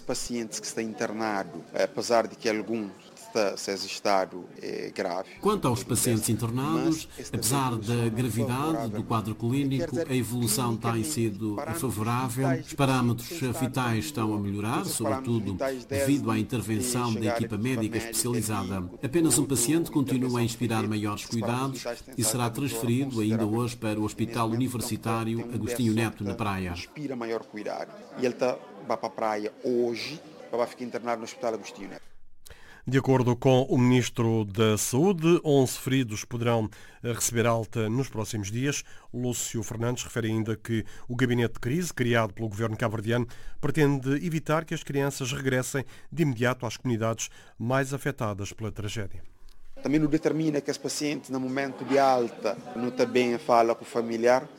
paciente que está internado, apesar de que alguns seja estado grave. Quanto aos pacientes internados, apesar da gravidade do quadro clínico, a evolução tem sido favorável. Os parâmetros vitais estão a melhorar, sobretudo devido à intervenção da equipa médica especializada. Apenas um paciente continua a inspirar maiores cuidados e será transferido ainda hoje para o Hospital Universitário Agostinho Neto, na Praia. Inspira maior cuidado. E ele vai para a praia hoje, vai ficar internado no Hospital Agostinho Neto. De acordo com o Ministro da Saúde, 11 feridos poderão receber alta nos próximos dias. Lúcio Fernandes refere ainda que o gabinete de crise, criado pelo governo cabo-verdiano, pretende evitar que as crianças regressem de imediato às comunidades mais afetadas pela tragédia. Também não determina que esse paciente, no momento de alta, não também fala com o familiar.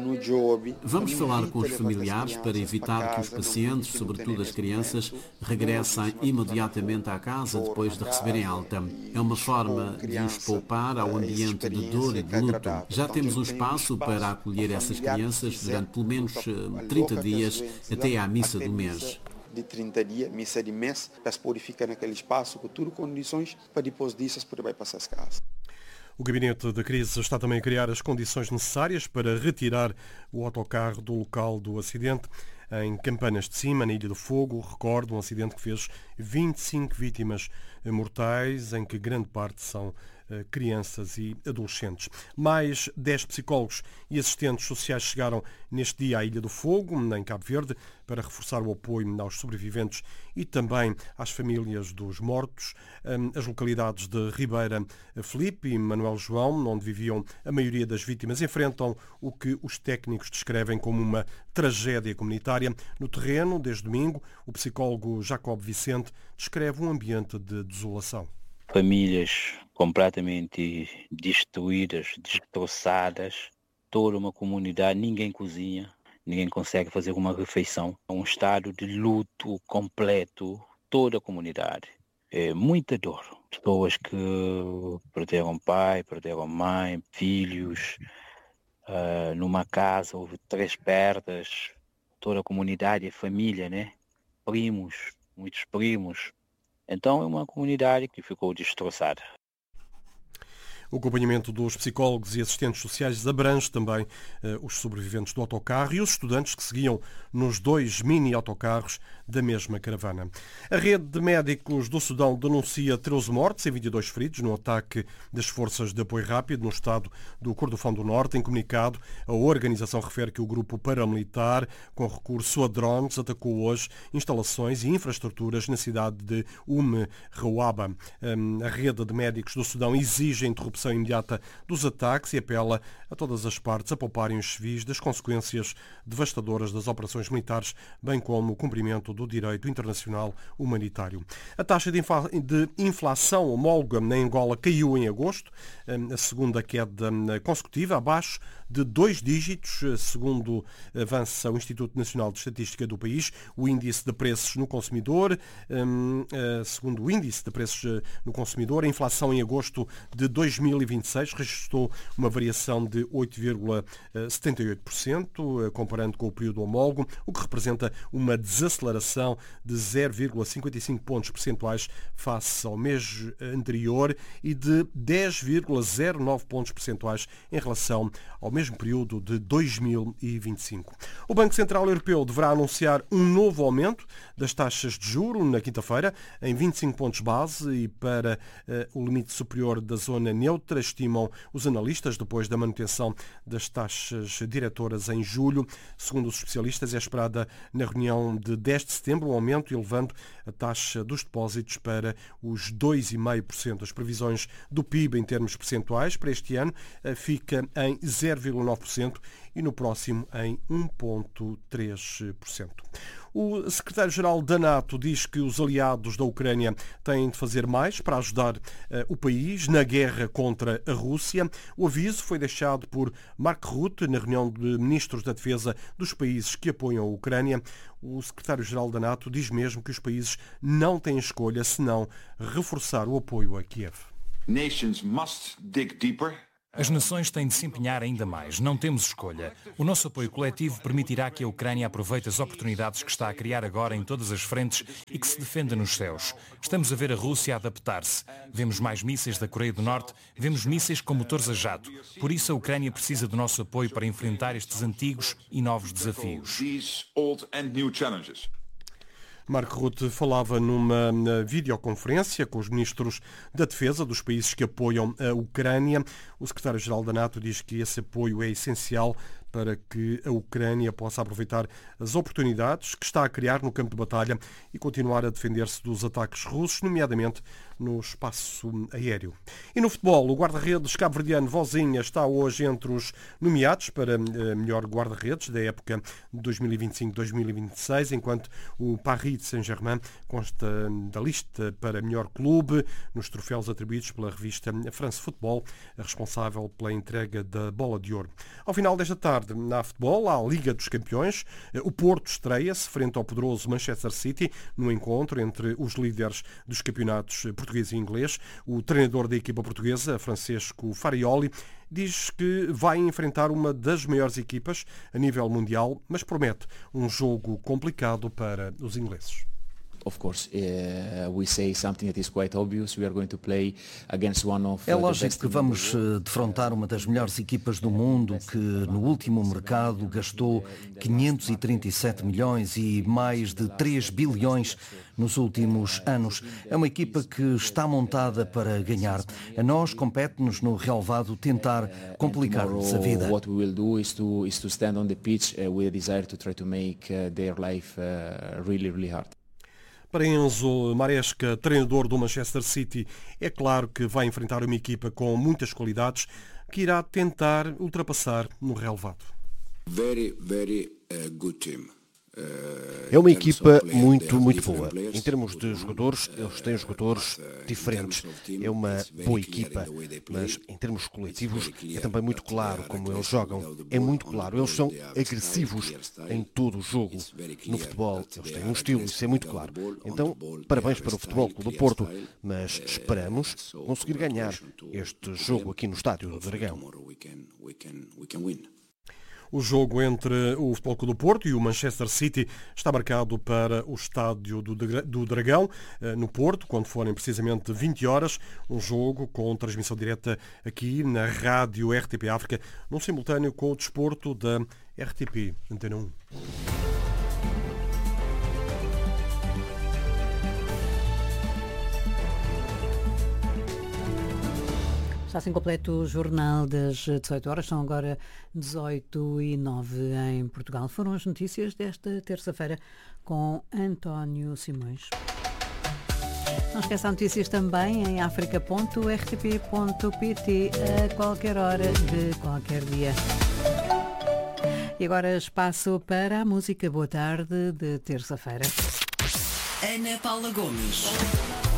Vamos falar com os familiares para evitar que os pacientes, sobretudo as crianças, regressem imediatamente à casa depois de receberem alta. É uma forma de os poupar ao ambiente de dor e de luto. Já temos um espaço para acolher essas crianças durante pelo menos 30 dias até à missa do mês. De 30 dias, missa de mês, para se poder ficar naquele espaço com tudo condições para depois disso se poder passar as casas. O gabinete da crise está também a criar as condições necessárias para retirar o autocarro do local do acidente. Em Campanas de Cima, na Ilha do Fogo, recordo um acidente que fez 25 vítimas mortais, em que grande parte são crianças e adolescentes. Mais 10 psicólogos e assistentes sociais chegaram neste dia à Ilha do Fogo, em Cabo Verde, para reforçar o apoio aos sobreviventes e também às famílias dos mortos. As localidades de Ribeira Felipe e Manuel João, onde viviam a maioria das vítimas, enfrentam o que os técnicos descrevem como uma tragédia comunitária. No terreno, desde domingo, o psicólogo Jacob Vicente descreve um ambiente de desolação. Famílias completamente destruídas, destroçadas, toda uma comunidade, ninguém cozinha, ninguém consegue fazer uma refeição. É um estado de luto completo, toda a comunidade. É muita dor. Pessoas que perderam pai, perderam mãe, filhos. Numa casa houve 3 perdas. Toda a comunidade é família, né? Primos, muitos primos. Então é uma comunidade que ficou destroçada. O acompanhamento dos psicólogos e assistentes sociais abrange também os sobreviventes do autocarro e os estudantes que seguiam nos 2 mini-autocarros da mesma caravana. A rede de médicos do Sudão denuncia 13 mortes e 22 feridos no ataque das forças de apoio rápido no estado do Kordofão do Norte. Em comunicado, a organização refere que o grupo paramilitar, com recurso a drones, atacou hoje instalações e infraestruturas na cidade de Rouaba. A rede de médicos do Sudão exige a interrupção imediata dos ataques e apela a todas as partes a pouparem os civis das consequências devastadoras das operações militares, bem como o cumprimento do direito internacional humanitário. A taxa de inflação homóloga na Angola caiu em agosto, a segunda queda consecutiva, abaixo de 2 dígitos, segundo avança o Instituto Nacional de Estatística do país. O índice de preços no consumidor, segundo o índice de preços no consumidor, a inflação em agosto de 2026 registrou uma variação de 8,78%, comparando com o período homólogo, o que representa uma desaceleração de 0,55 pontos percentuais face ao mês anterior e de 10,09 pontos percentuais em relação ao mesmo período de 2025. O Banco Central Europeu deverá anunciar um novo aumento das taxas de juros na quinta-feira, em 25 pontos base e para o limite superior da zona neutra, estimam os analistas, depois da manutenção das taxas diretoras em julho. Segundo os especialistas, é esperada na reunião de 10 de setembro um aumento, elevando a taxa dos depósitos para os 2,5%. As previsões do PIB em termos percentuais para este ano fica em 0,9% e no próximo em 1,3%. O secretário-geral da NATO diz que os aliados da Ucrânia têm de fazer mais para ajudar o país na guerra contra a Rússia. O aviso foi deixado por Mark Rutte na reunião de ministros da defesa dos países que apoiam a Ucrânia. O secretário-geral da NATO diz mesmo que os países não têm escolha senão reforçar o apoio a Kiev. Nations must dig deeper As nações têm de se empenhar ainda mais. Não temos escolha. O nosso apoio coletivo permitirá que a Ucrânia aproveite as oportunidades que está a criar agora em todas as frentes e que se defenda nos céus. Estamos a ver a Rússia adaptar-se. Vemos mais mísseis da Coreia do Norte, vemos mísseis com motores a jato. Por isso a Ucrânia precisa do nosso apoio para enfrentar estes antigos e novos desafios. Marco Rutte falava numa videoconferência com os ministros da Defesa dos países que apoiam a Ucrânia. O secretário-geral da NATO diz que esse apoio é essencial para que a Ucrânia possa aproveitar as oportunidades que está a criar no campo de batalha e continuar a defender-se dos ataques russos, nomeadamente no espaço aéreo. E no futebol, o guarda-redes cabo-verdiano Vozinha está hoje entre os nomeados para melhor guarda-redes da época de 2025-2026, enquanto o Paris Saint-Germain consta da lista para melhor clube nos troféus atribuídos pela revista France Football, responsável pela entrega da Bola de Ouro. Ao final desta tarde, na futebol, à Liga dos Campeões, o Porto estreia-se frente ao poderoso Manchester City no encontro entre os líderes dos campeonatos português e inglês. O treinador da equipa portuguesa, Francesco Farioli, diz que vai enfrentar uma das maiores equipas a nível mundial, mas promete um jogo complicado para os ingleses. Of course, we say something that is quite obvious. We are going to play against one of É lógico que vamos defrontar uma das melhores equipas do mundo que no último mercado gastou 537 milhões e mais de 3 bilhões nos últimos anos. É uma equipa que está montada para ganhar. A nós compete-nos no relevado tentar complicar-nos a vida. What we will do is to stand on the pitch with a desire to try to make their life really hard. Para Enzo Maresca, treinador do Manchester City, é claro que vai enfrentar uma equipa com muitas qualidades que irá tentar ultrapassar no relevado. Very good team. É uma equipa muito boa. Em termos de jogadores, eles têm jogadores diferentes. É uma boa equipa, mas em termos coletivos é também muito claro como eles jogam. É muito claro. Eles são agressivos em todo o jogo. No futebol, eles têm um estilo, isso é muito claro. Então, parabéns para o Futebol Clube do Porto, mas esperamos conseguir ganhar este jogo aqui no Estádio do Dragão. O jogo entre o Futebol Clube do Porto e o Manchester City está marcado para o Estádio do Dragão, no Porto, quando forem precisamente 20 horas. Um jogo com transmissão direta aqui na rádio RTP África, num simultâneo com o desporto da RTP Antena 1. Está assim completo o jornal das 18 horas, são agora 18h09 em Portugal. Foram as notícias desta terça-feira com António Simões. Não esqueça notícias também em africa.rtp.pt a qualquer hora de qualquer dia. E agora espaço para a música. Boa tarde de terça-feira. Ana Paula Gomes.